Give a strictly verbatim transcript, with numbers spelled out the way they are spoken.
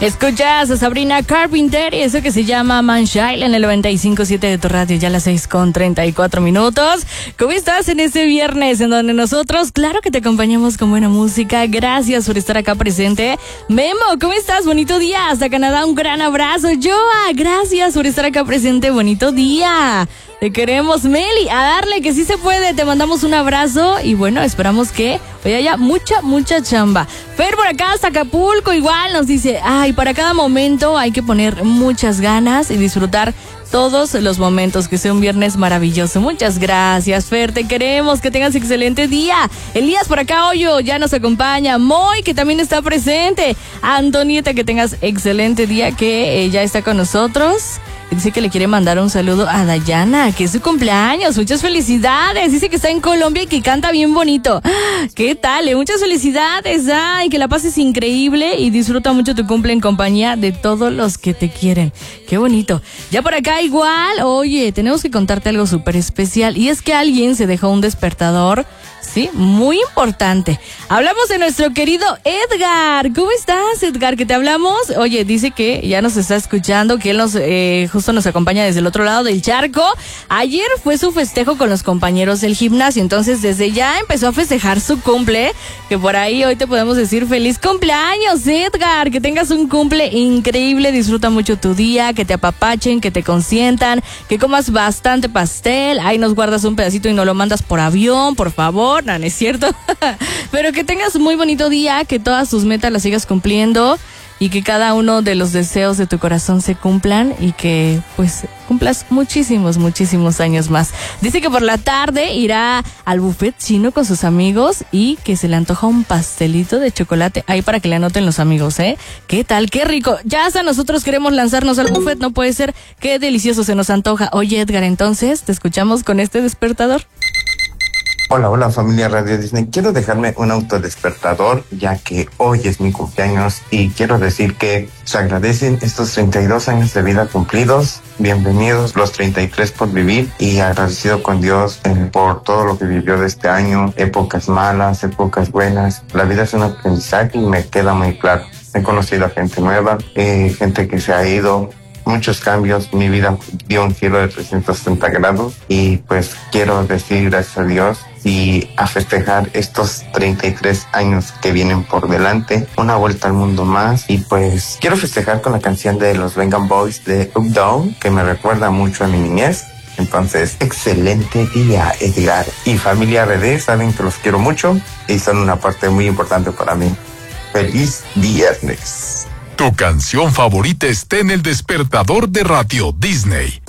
Escuchas a Sabrina Carpenter y eso que se llama Manchild en el noventa y cinco punto siete de tu radio, ya a las seis con treinta y cuatro minutos. ¿Cómo estás en este viernes en donde nosotros, claro que te acompañamos con buena música? Gracias por estar acá presente. Memo, ¿cómo estás? Bonito día. Hasta Canadá, un gran abrazo. Joa, gracias por estar acá presente. Bonito día. Te queremos, Meli, a darle que sí se puede, te mandamos un abrazo y bueno, esperamos que hoy haya mucha, mucha chamba. Fer por acá hasta Acapulco igual nos dice, ay, para cada momento hay que poner muchas ganas y disfrutar todos los momentos, que sea un viernes maravilloso. Muchas gracias, Fer, te queremos, que tengas excelente día. Elías por acá, Hoyo, ya nos acompaña. Moy, que también está presente. Antonieta, que tengas excelente día, que eh, ya está con nosotros. Dice que le quiere mandar un saludo a Dayana, que es su cumpleaños. Muchas felicidades. Dice que está en Colombia y que canta bien bonito. ¿Qué tal? Eh? Muchas felicidades. Ay, que la pases increíble y disfruta mucho tu cumple en compañía de todos los que te quieren. Qué bonito. Ya por acá igual, oye, tenemos que contarte algo súper especial. Y es que alguien se dejó un despertador, sí, muy importante. Hablamos de nuestro querido Edgar. ¿Cómo estás, Edgar? ¿Qué te hablamos? Oye, dice que ya nos está escuchando, que él nos eh, justo nos acompaña desde el otro lado del charco. Ayer fue su festejo con los compañeros del gimnasio, entonces desde ya empezó a festejar su cumple, que por ahí hoy te podemos decir feliz cumpleaños, Edgar, que tengas un cumple increíble, disfruta mucho tu día, que te apapachen, que te consientan, que comas bastante pastel, ahí nos guardas un pedacito y nos lo mandas por avión, por favor. No, no es cierto. Pero que tengas un muy bonito día, que todas tus metas las sigas cumpliendo y que cada uno de los deseos de tu corazón se cumplan y que pues cumplas muchísimos, muchísimos años más. Dice que por la tarde irá al buffet chino con sus amigos y que se le antoja un pastelito de chocolate ahí para que le anoten los amigos, ¿eh? ¿Qué tal? ¡Qué rico! Ya hasta nosotros queremos lanzarnos al buffet, no puede ser. ¡Qué delicioso se nos antoja! Oye, Edgar, entonces te escuchamos con este despertador. Hola, hola familia Radio Disney. Quiero dejarme un autodespertador ya que hoy es mi cumpleaños y quiero decir que se agradecen estos treinta y dos años de vida cumplidos. Bienvenidos los treinta y tres por vivir y agradecido con Dios eh, por todo lo que vivió de este año, épocas malas, épocas buenas. La vida es un aprendizaje y me queda muy claro. He conocido a gente nueva, eh, gente que se ha ido. Muchos cambios, mi vida dio un giro de trescientos sesenta grados y pues quiero decir gracias a Dios y a festejar estos treinta y tres años que vienen por delante, una vuelta al mundo más y pues quiero festejar con la canción de los Venga Boys de Up Down que me recuerda mucho a mi niñez. Entonces, excelente día, Edgar. Y familia R D, saben que los quiero mucho y son una parte muy importante para mí. Feliz viernes. Tu canción favorita está en el despertador de Radio Disney.